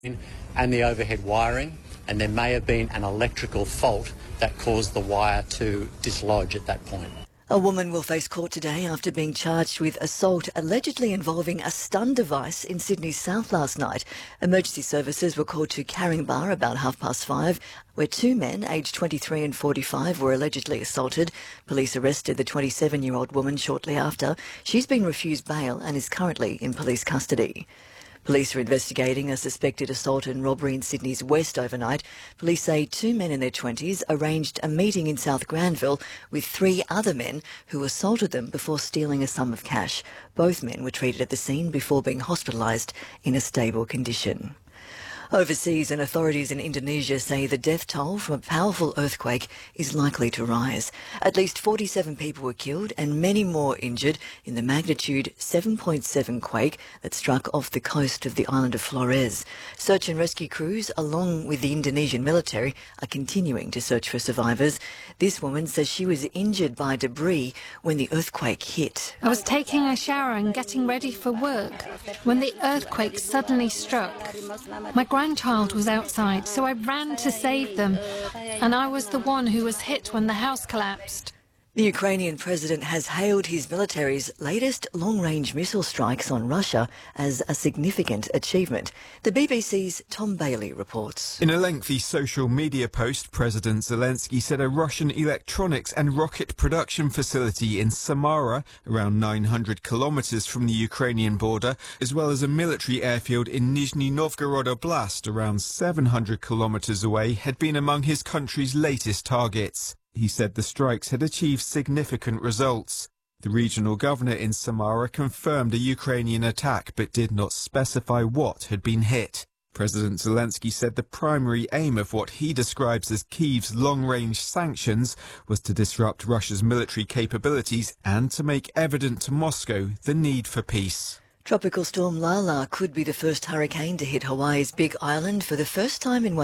and the overhead wiring, and there may have been an electrical fault that caused the wire to dislodge at that point. A woman will face court today after being charged with assault allegedly involving a stun device in Sydney's south last night. Emergency services were called to Caringbah about 5:30, where two men, aged 23 and 45, were allegedly assaulted. Police arrested the 27-year-old woman shortly after. She's been refused bail and is currently in police custody. Police are investigating a suspected assault and robbery in Sydney's west overnight. Police say two men in their 20s arranged a meeting in South Granville with three other men who assaulted them before stealing a sum of cash. Both men were treated at the scene before being hospitalised in a stable condition. Overseas, and authorities in Indonesia say the death toll from a powerful earthquake is likely to rise. At least 47 people were killed and many more injured in the magnitude 7.7 quake that struck off the coast of the island of Flores. Search and rescue crews, along with the Indonesian military, are continuing to search for survivors. This woman says she was injured by debris when the earthquake hit. I was taking a shower and getting ready for work when the earthquake suddenly struck. My grandchild was outside, so I ran to save them, and I was the one who was hit when the house collapsed. The Ukrainian president has hailed his military's latest long-range missile strikes on Russia as a significant achievement. The BBC's Tom Bailey reports. In a lengthy social media post, President Zelensky said a Russian electronics and rocket production facility in Samara, around 900 kilometres from the Ukrainian border, as well as a military airfield in Nizhny Novgorod Oblast, around 700 kilometres away, had been among his country's latest targets. He said the strikes had achieved significant results. The regional governor in Samara confirmed a Ukrainian attack but did not specify what had been hit. President Zelensky said the primary aim of what he describes as Kyiv's long-range sanctions was to disrupt Russia's military capabilities and to make evident to Moscow the need for peace. Tropical storm Lala could be the first hurricane to hit Hawaii's Big Island for the first time in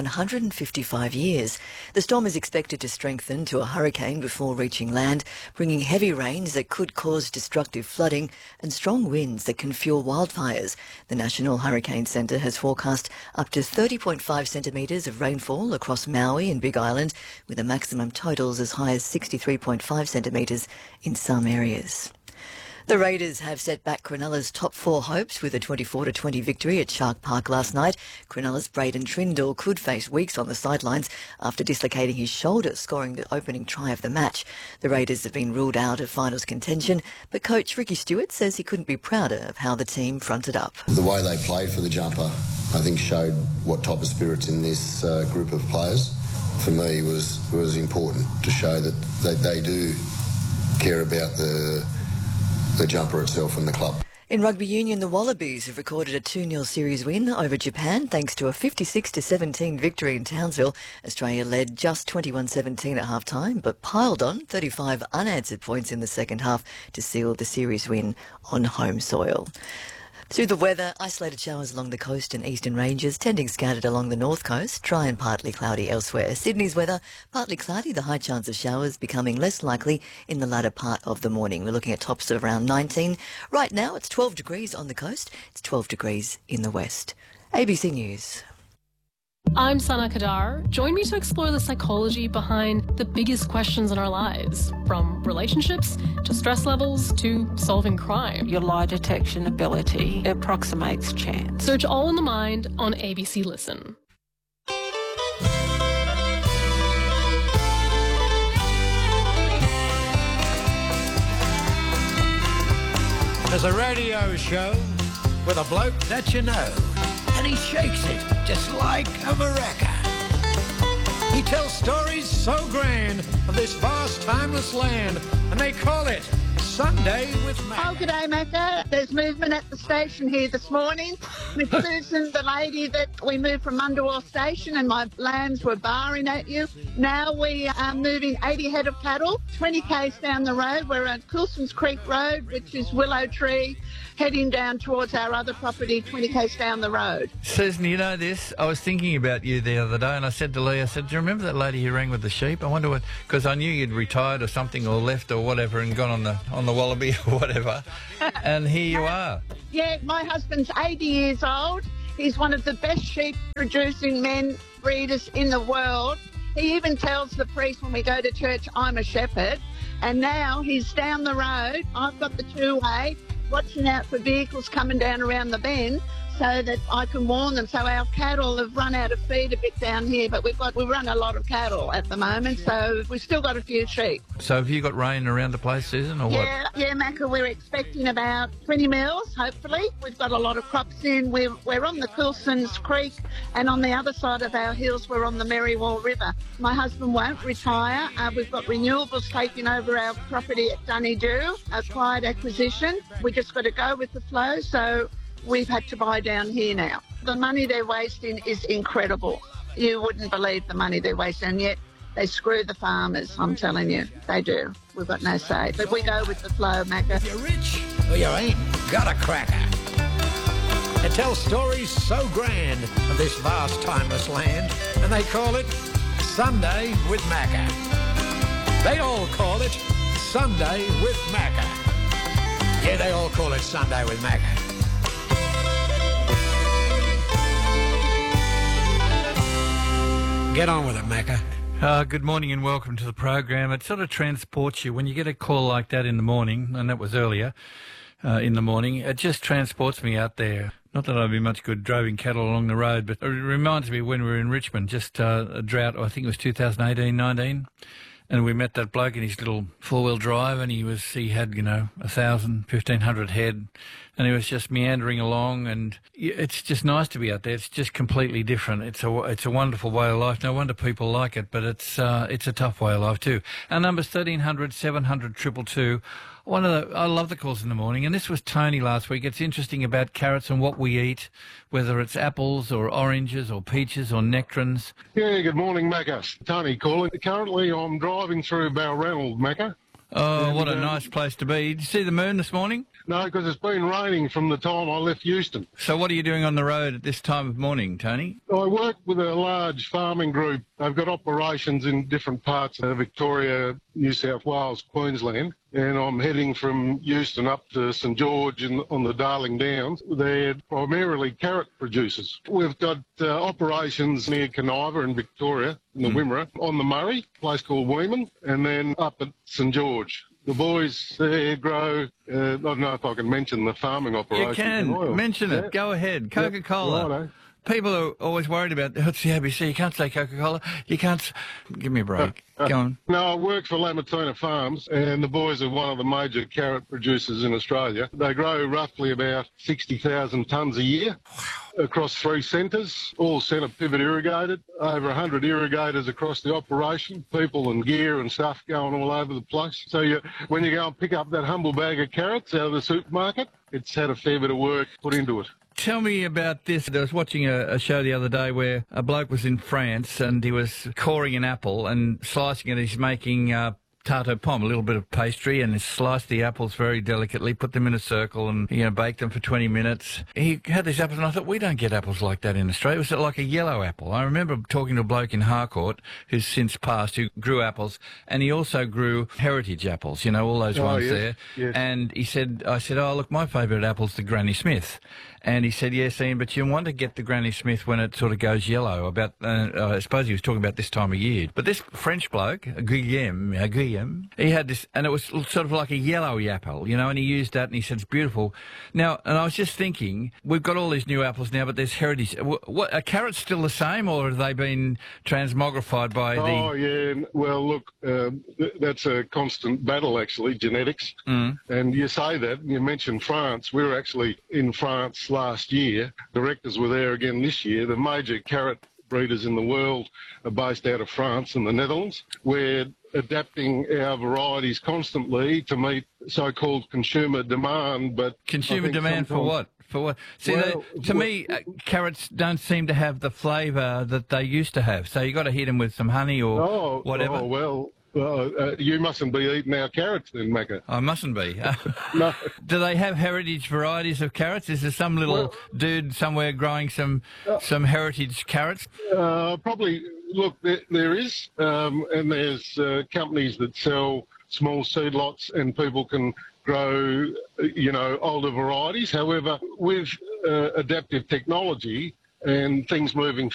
155 years. The storm is expected to strengthen to a hurricane before reaching land, bringing heavy rains that could cause destructive flooding and strong winds that can fuel wildfires. The National Hurricane Centre has forecast up to 30.5 centimetres of rainfall across Maui and Big Island, with the maximum totals as high as 63.5 centimetres in some areas. The Raiders have set back Cronulla's top four hopes with a 24-20 victory at Shark Park last night. Cronulla's Braden Trindall could face weeks on the sidelines after dislocating his shoulder, scoring the opening try of the match. The Raiders have been ruled out of finals contention, but coach Ricky Stewart says he couldn't be prouder of how the team fronted up. The way they played for the jumper, I think, showed what type of spirit's in this group of players. For me, was important to show that they do care about the jumper itself and the club. In rugby union, the Wallabies have recorded a 2-0 series win over Japan thanks to a 56-17 victory in Townsville. Australia led just 21-17 at half-time, but piled on 35 unanswered points in the second half to seal the series win on home soil. Through the weather, isolated showers along the coast and eastern ranges, tending scattered along the north coast, dry and partly cloudy elsewhere. Sydney's weather, partly cloudy, the high chance of showers becoming less likely in the latter part of the morning. We're looking at tops of around 19. Right now, it's 12 degrees on the coast. It's 12 degrees in the west. ABC News. I'm Sana Kadar. Join me to explore the psychology behind the biggest questions in our lives, from relationships to stress levels to solving crime. Your lie detection ability approximates chance. Search All in the Mind on ABC Listen. There's a radio show with a bloke that you know, and he shakes it just like a maraca. He tells stories so grand of this vast, timeless land, and they call it Sunday with Mac. Oh, g'day, Macca. There's movement at the station here this morning with Susan, the lady that we moved from Mundawar Station, and my lambs were barring at you. Now we are moving 80 head of cattle, 20 k's down the road. We're at Coulson's Creek Road, which is Willow Tree, heading down towards our other property, 20 k's down the road. Susan, you know this? I was thinking about you the other day, and I said to Lee, I said, do you remember that lady who rang with the sheep? I wonder what, because I knew you'd retired or something, or left or whatever, and gone on the Wallaby or whatever, and here you are. Yeah, my husband's 80 years old. He's one of the best sheep-producing men breeders in the world. He even tells the priest when we go to church, I'm a shepherd. And now he's down the road. I've got the two-way, watching out for vehicles coming down around the bend so that I can warn them. So our cattle have run out of feed a bit down here, but we run a lot of cattle at the moment, so we've still got a few sheep. So have you got rain around the place, Susan, or what? Yeah, Macca, we're expecting about 20 mils, hopefully. We've got a lot of crops in. We're on the Coulsons Creek, and on the other side of our hills, we're on the Merrywall River. My husband won't retire. We've got renewables taking over our property at Dunedoo, a quiet acquisition. We just got to go with the flow, so we've had to buy down here now. The money they're wasting is incredible. You wouldn't believe the money they're wasting, and yet they screw the farmers, I'm telling you. They do. We've got no say. But we go with the flow, Macca. You're rich or you ain't got a cracker. It tells stories so grand of this vast, timeless land, and they call it Sunday with Macca. They all call it Sunday with Macca. Yeah, they all call it Sunday with Macca. Get on with it, Macca. Good morning and welcome to the program. It sort of transports you when you get a call like that in the morning, and that was earlier in the morning. It just transports me out there. Not that I'd be much good driving cattle along the road, but it reminds me when we were in Richmond, just a drought, I think it was 2018-19, and we met that bloke in his little four-wheel drive, and he had, 1,000, 1,500 head, and he was just meandering along, and it's just nice to be out there. It's just completely different. It's a wonderful way of life. No wonder people like it, but it's a tough way of life too. Our number's 1300 700 222. I love the calls in the morning, and this was Tony last week. It's interesting about carrots and what we eat, whether it's apples or oranges or peaches or nectarines. Yeah, good morning, Macca. Tony calling. Currently, I'm driving through Balranald, Macca. Oh, what a nice place to be. Did you see the moon this morning? No, because it's been raining from the time I left Euston. So what are you doing on the road at this time of morning, Tony? I work with a large farming group. They've got operations in different parts of Victoria, New South Wales, Queensland. And I'm heading from Euston up to St George on the Darling Downs. They're primarily carrot producers. We've got operations near Caniva in Victoria, in the Wimmera, on the Murray, a place called Weeman, and then up at St George. The boys there grow, I don't know if I can mention the farming operation. You can. Mention it. Go ahead. Coca-Cola. Righto. People are always worried about it's the ABC. You can't say Coca-Cola. You can't. Give me a break. Go on. No, I work for Lamatuna Farms, and the boys are one of the major carrot producers in Australia. They grow roughly about 60,000 tonnes a year across 3 centres, all centre pivot irrigated, over 100 irrigators across the operation, people and gear and stuff going all over the place. So when you go and pick up that humble bag of carrots out of the supermarket, it's had a fair bit of work put into it. Tell me about this. I was watching a show the other day where a bloke was in France and he was coring an apple and slicing it. He's making tarte aux pommes, a little bit of pastry, and he sliced the apples very delicately, put them in a circle and, baked them for 20 minutes. He had these apples, and I thought, we don't get apples like that in Australia. It was like a yellow apple. I remember talking to a bloke in Harcourt who's since passed, who grew apples, and he also grew heritage apples, all those ones there. Yes. And I said, oh, look, my favourite apple's the Granny Smith. And he said, yes, Ian, but you want to get the Granny Smith when it sort of goes yellow. I suppose he was talking about this time of year. But this French bloke, Guillaume, he had this, and it was sort of like a yellow apple, and he used that, and he said, it's beautiful. Now, and I was just thinking, we've got all these new apples now, but there's heritage. What, are carrots still the same, or have they been transmogrified by the... Oh, yeah. Well, look, that's a constant battle, actually, genetics. And you say that, and you mentioned France. We were actually in France last year. Directors were there again this year. The major carrot breeders in the world are based out of France and the Netherlands. We're adapting our varieties constantly to meet so-called consumer demand. But consumer demand for what? For what? See, to me, carrots don't seem to have the flavour that they used to have. So you got to hit them with some honey or whatever. Oh, well. You mustn't be eating our carrots then, Macca. I mustn't be. No. Do they have heritage varieties of carrots? Is there some little dude somewhere growing some heritage carrots? Probably. Look, there is, and there's companies that sell small seed lots, and people can grow, older varieties. However, with adaptive technology and things moving